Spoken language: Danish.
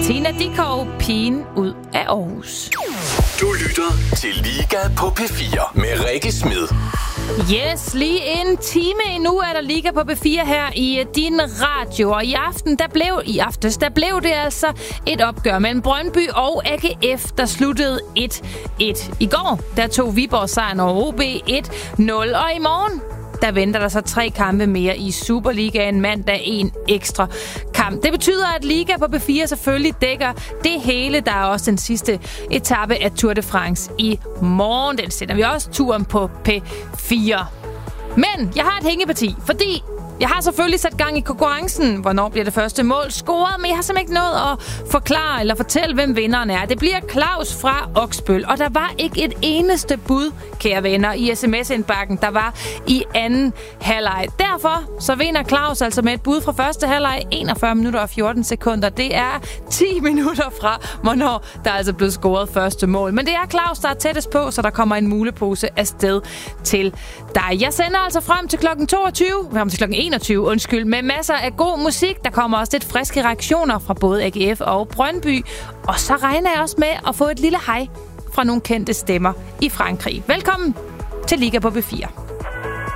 Tina Dickow, pigen ud af Aarhus. Du lytter til Liga på P4 med Rikke Smed. Yes, lige en time endnu er der Liga på P4 her i din radio. Og i aftes blev det altså et opgør mellem Brøndby og AGF, der sluttede 1-1. I går, der tog Viborg sejren over OB 1-0. Og i morgen, der venter der så 3 kampe mere i Superligaen, mandag en ekstra kamp. Det betyder, at Liga på P4 selvfølgelig dækker det hele. Der er også den sidste etape af Tour de France i morgen. Den sender vi også turen på P4. Men jeg har et hængeparti, fordi jeg har selvfølgelig sat gang i konkurrencen. Hvornår bliver det første mål scoret? Men jeg har simpelthen ikke nået at forklare eller fortælle, hvem vinderen er. Det bliver Claus fra Oksbøl. Og der var ikke et eneste bud, kære venner, i sms-indbakken, der var i anden halvleg. Derfor så vinder Claus altså med et bud fra første halvleg 41 minutter og 14 sekunder. Det er 10 minutter fra, hvornår der er altså blevet scoret første mål. Men det er Claus, der er tættest på, så der kommer en mulepose afsted til dig. Jeg sender altså frem til klokken 21, med masser af god musik. Der kommer også lidt friske reaktioner fra både AGF og Brøndby. Og så regner jeg også med at få et lille hej fra nogle kendte stemmer i Frankrig. Velkommen til Liga på P4.